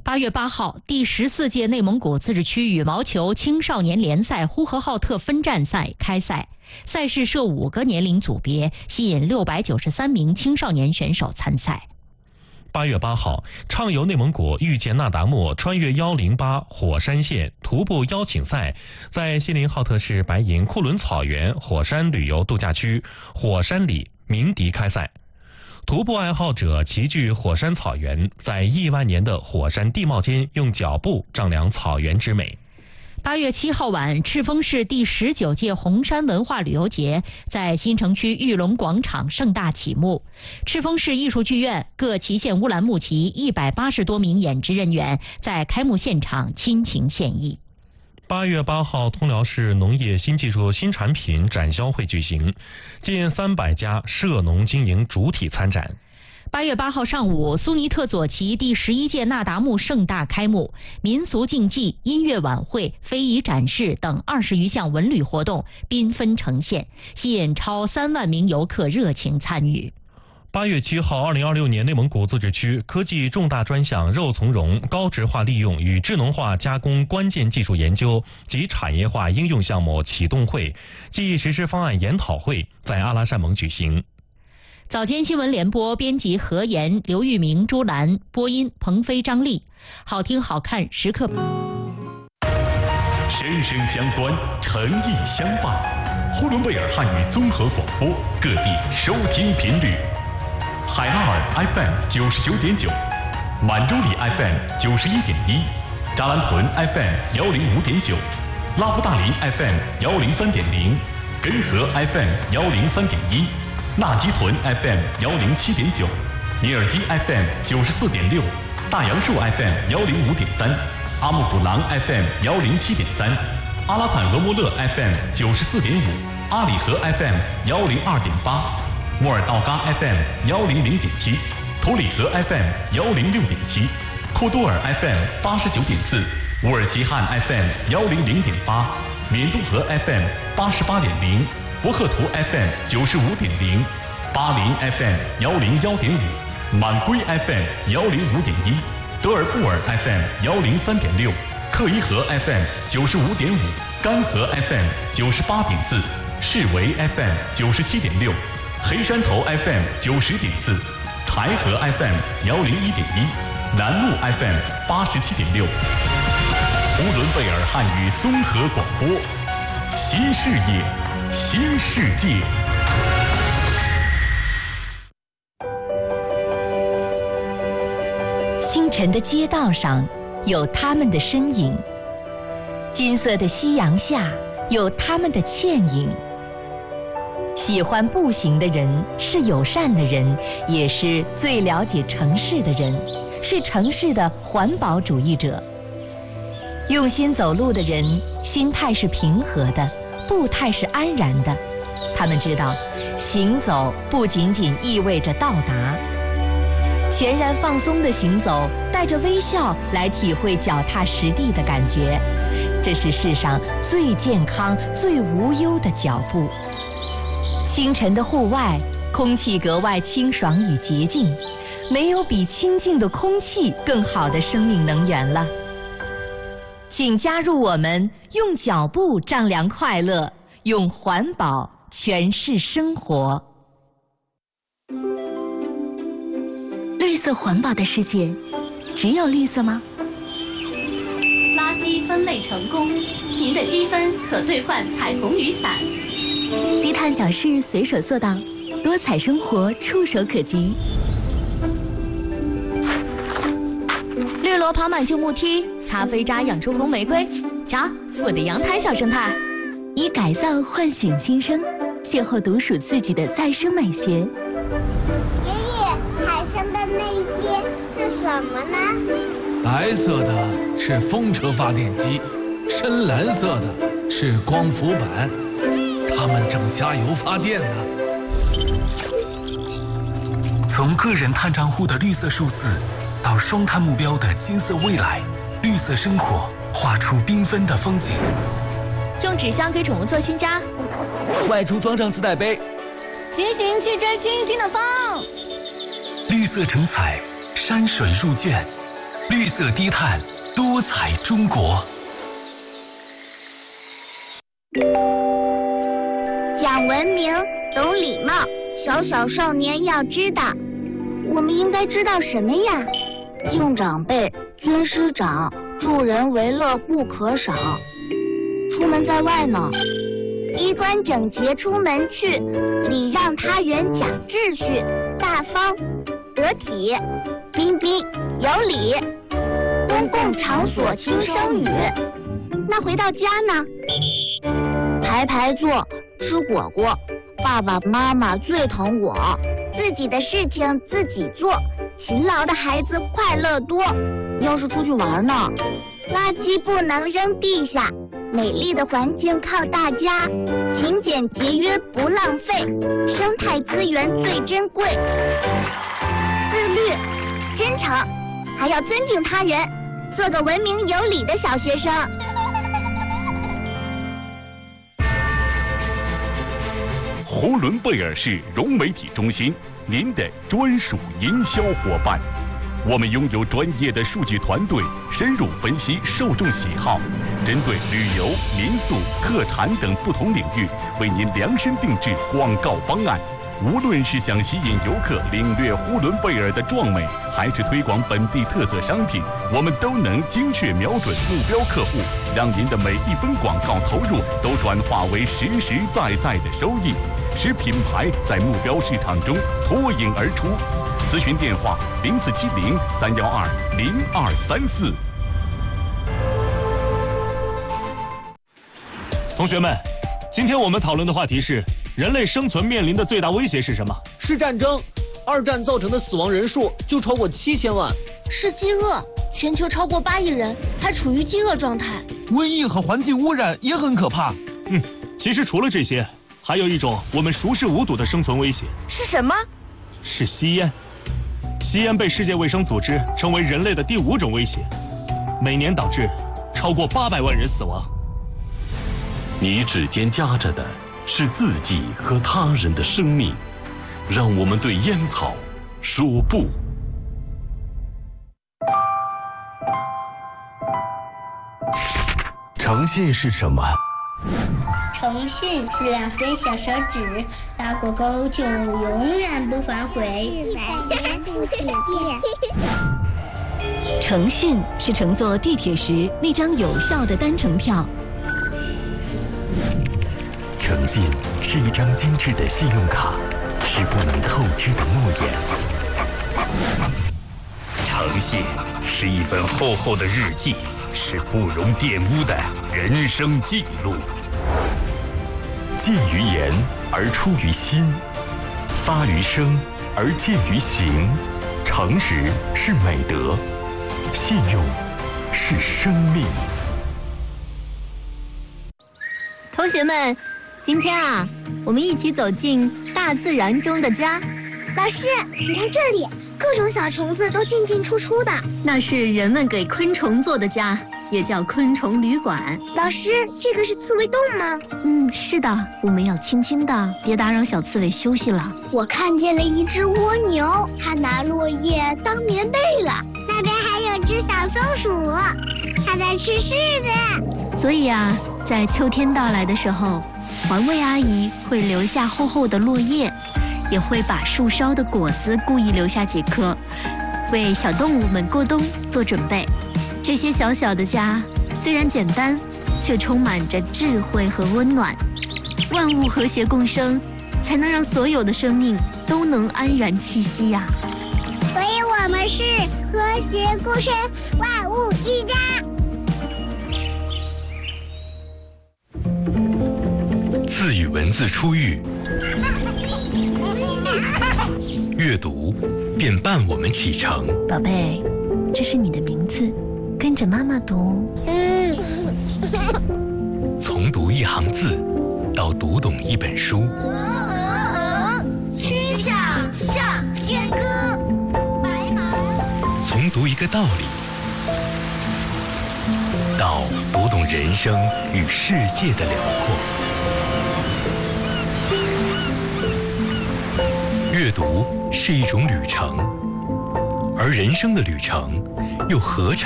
8月8号，第14届内蒙古自治区羽毛球青少年联赛呼和浩特分站赛开赛，赛事设5个年龄组别，吸引693名青少年选手参赛。 8月8号，畅游内蒙古遇见那达慕穿越108火山线徒步邀请赛在锡林浩特市白银库伦草原火山旅游度假区火山里鸣笛开赛。徒步爱好者齐聚火山草原，在亿万年的火山地貌间用脚步丈量草原之美。 8月7号晚，赤峰市第19届红山文化旅游节在新城区玉龙广场盛大启幕。赤峰市艺术剧院、各旗县乌兰牧骑180多名演职人员在开幕现场亲情献艺。 8月8号，通辽市农业新技术新产品展销会举行，近300家涉农经营主体参展。 8月8号上午，苏尼特左旗第11届那达慕盛大开幕，民俗竞技、音乐晚会、非遗展示等20余项文旅活动缤纷呈现，吸引超3万名游客热情参与。 8月7号，2026年内蒙古自治区科技重大专项肉从容高质化利用与智能化加工关键技术研究及产业化应用项目启动会暨实施方案研讨会在阿拉善盟举行。 早间新闻联播编辑何岩、刘玉明、朱兰，播音鹏飞、张丽。好听好看时刻， 声声相关，诚意相伴。呼伦贝尔汉语综合广播各地收听频率：海拉尔 FM 99.9，满洲里 FM 91.1，扎兰屯 FM 105.9，拉布大林 FM 103.0，根河 FM 103.1。纳吉屯 FM 107.9，尼尔基 FM 94.6，大杨树 FM 105.3，阿木古朗 FM 107.3，阿拉坦俄莫勒 FM 94.5，阿里河 FM 102.8，莫尔道嘎 FM 100.7，图里河 FM 106.7，库多尔 FM 89.4，乌尔齐汉 FM 100.8，缅度河 FM 88.0。博克图 FM 95.0，巴林 FM 101.5，满归 FM 105.1，德尔布尔 FM 103.6，克伊河 FM 95.5，干河 FM 98.4，士维 FM 97.6，黑山头 FM 90.4，柴河 FM 101.1，南路 FM 87.6。呼伦贝尔汉语综合广播，新视野，新世界。 清晨的街道上有他们的身影，金色的夕阳下有他们的倩影。喜欢步行的人是友善的人，也是最了解城市的人，是城市的环保主义者。用心走路的人，心态是平和的，步态是安然的。他们知道，行走不仅仅意味着到达。全然放松的行走，带着微笑来体会脚踏实地的感觉，这是世上最健康、最无忧的脚步。清晨的户外，空气格外清爽与洁净，没有比清净的空气更好的生命能源了。请加入我们，用脚步丈量快乐，用环保诠释生活。绿色环保的世界，只有绿色吗？ 垃圾分类成功，您的积分可兑换彩虹雨伞。 低碳小事随手做到，多彩生活触手可及。 绿萝跑满旧木梯，咖啡渣养出红玫瑰。瞧，我的阳台小生态。 以改造唤醒新生，邂逅独属自己的再生美学。 爷爷，海上的那些是什么呢？ 白色的是风车发电机，深蓝色的是光伏板，它们正加油发电呢。 从个人碳账户的绿色数字，到双碳目标的金色未来，绿色生活画出缤纷的风景。 用纸箱给宠物做新家， 外出装上自带杯， 骑行去追清新的风。 绿色成彩，山水入卷， 绿色低碳，多彩中国。 讲文明，懂礼貌，小小少年要知道。我们应该知道什么呀？ 敬长辈，尊师长，助人为乐不可少。出门在外呢， 衣冠整洁出门去，礼让他人讲秩序，大方得体，彬彬有礼。公共场所轻声语。那回到家呢？ 排排坐，吃果果，爸爸妈妈最疼我。 自己的事情自己做，勤劳的孩子快乐多。 要是出去玩呢？ 垃圾不能扔地下，美丽的环境靠大家，勤俭节约不浪费，生态资源最珍贵。自律、真诚，还要尊敬他人，做个文明有礼的小学生。 呼伦贝尔市融媒体中心，您的专属营销伙伴。我们拥有专业的数据团队，深入分析受众喜好，针对旅游、民宿、特产等不同领域，为您量身定制广告方案。无论是想吸引游客领略呼伦贝尔的壮美，还是推广本地特色商品，我们都能精确瞄准目标客户，让您的每一分广告投入都转化为实实在在的收益，使品牌在目标市场中脱颖而出。咨询电话0470-312-0234。 同学们，今天我们讨论的话题是人类生存面临的最大威胁是什么？ 是战争。二战造成的死亡人数就超过7000万。 是饥饿，全球超过8亿人还处于饥饿状态。 瘟疫和环境污染也很可怕。 其实除了这些，还有一种我们熟视无睹的生存威胁。 是什么？ 是吸烟。吸烟被世界卫生组织称为人类的第5种威胁，每年导致超过800万人死亡。 你指尖夹着的是自己和他人的生命，让我们对烟草说不。 诚信是什么？ 诚信是2根小手指拉过钩就永远不反悔。 100年不许变。 诚信是乘坐地铁时那张有效的单程票。 诚信是一张精致的信用卡，是不能透支的诺言。 诚信是一本厚厚的日记，是不容玷污的人生记录。 见于言而出于心，发于声而见于行。诚实是美德，信用是生命。 同学们，今天啊，我们一起走进大自然中的家。 老师，你看这里，各种小虫子都进进出出的。 那是人们给昆虫做的家，也叫昆虫旅馆。 老师，这个是刺猬洞吗？ 是的，我们要轻轻的，别打扰小刺猬休息了。 我看见了一只蜗牛，它拿落叶当棉被了。那边还有只小松鼠，它在吃柿子。 所以啊，在秋天到来的时候，环卫阿姨会留下厚厚的落叶，也会把树梢的果子故意留下几颗，为小动物们过冬做准备。这些小小的家虽然简单，却充满着智慧和温暖。万物和谐共生，才能让所有的生命都能安然栖息呀。 所以我们是和谐共生，万物一家。 自与文字出狱，阅读便伴我们启程。 宝贝，这是你的名字，跟着妈妈读。 从读一行字到读懂一本书， 曲项向天歌，白马。 从读一个道理到读懂人生与世界的辽阔。阅读是一种旅程，而人生的旅程又何尝